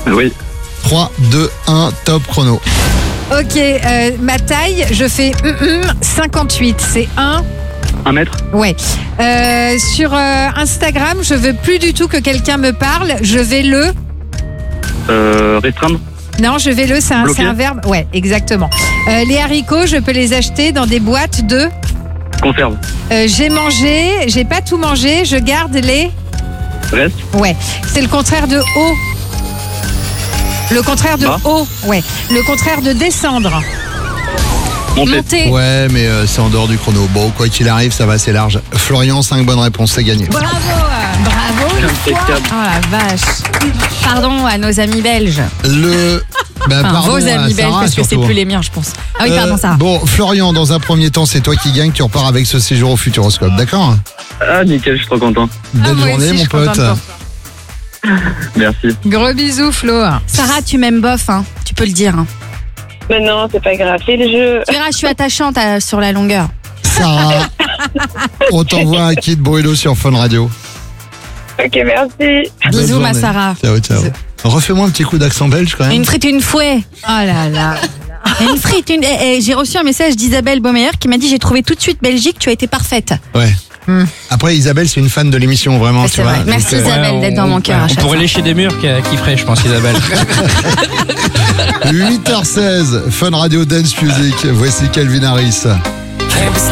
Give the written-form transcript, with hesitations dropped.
Oui. 3, 2, 1, top chrono. Ok, ma taille, je fais 58. C'est 1. 1 mètre. Ouais. Sur Instagram, je veux plus du tout que quelqu'un me parle. Je vais Restreindre. Non, je vais c'est Bloquer. un verbe. Ouais, exactement. Les haricots, je peux les acheter dans des boîtes de. Conserve. J'ai mangé, j'ai pas tout mangé, je garde les. Reste. Ouais. C'est le contraire de haut. Le contraire de Bas. haut. Ouais. Le contraire de descendre. Monter. Monter. Ouais, mais c'est en dehors du chrono. Bon, quoi qu'il arrive, ça va assez large. Florian, 5 bonnes réponses, c'est gagné. Bravo. Bravo. Impeccable. Oh la vache. Pardon à nos amis belges. Bah, Enfin, pardon vos à amis belges, Sarah, parce que c'est surtout. plus les miens, je pense. Ah oui, pardon, Sarah. Bon, Florian, dans un premier temps, c'est toi qui gagne. Tu repars avec ce séjour au Futuroscope, d'accord? Ah, nickel, je suis trop content. Belle moi journée, aussi, je mon suis pote. contente pour Merci. Gros bisous, Flo. Sarah, tu m'aimes bof, hein. Tu peux le dire. Hein. Mais non, c'est pas grave, c'est le jeu. Tu verras, je suis attachante sur la longueur. Sarah, on t'envoie un kit Brûlot sur Fun Radio. Ok, merci. Belle Bisous, ma journée. Sarah. Ciao, ciao. Refais-moi un petit coup d'accent belge quand même. Une frite, une fouet. Oh là là. Une frite, une. J'ai reçu un message d'Isabelle Baumeyer qui m'a dit j'ai trouvé tout de suite Belgique, tu as été parfaite. Ouais. Après, Isabelle, c'est une fan de l'émission, vraiment. Ouais, tu c'est vois. vrai. Donc, Merci, Isabelle, d'être dans mon cœur à On chaque pourrait fois. lécher des murs qui ferait, je pense, Isabelle. 8h16, Fun Radio Dance Music. Voici Calvin Harris.